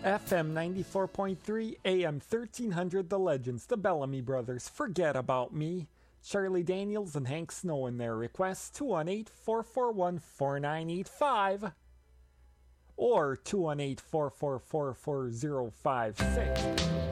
FM 94.3, AM 1300, The Legends, The Bellamy Brothers, Forget About Me. Charlie Daniels and Hank Snow in their requests, 218-441-4985 or 218-444-4056.